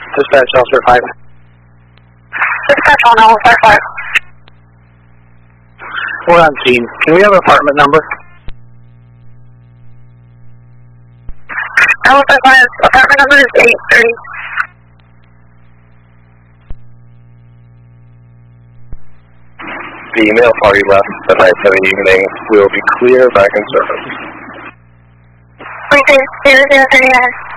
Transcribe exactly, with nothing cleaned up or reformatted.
Dispatch Officer five. Dispatch on Officer five. We're on scene. Can we have apartment number? Officer five, apartment number is eight thirty. The male party left at nine for the evening. We will be clear back in service. Three two zero zero thirty nine.